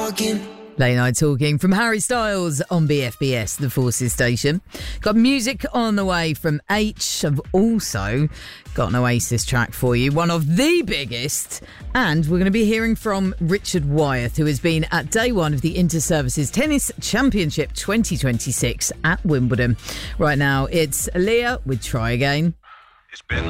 Late Night Talking from Harry Styles on BFBS, the Forces station. Got music on the way from H. I've also got an Oasis track for you, one of the biggest. And we're going to be hearing from Richard Wyeth, who has been at day one of the Inter-Services Tennis Championship 2026 at Wimbledon. Right now, it's Aaliyah with Try Again. It's been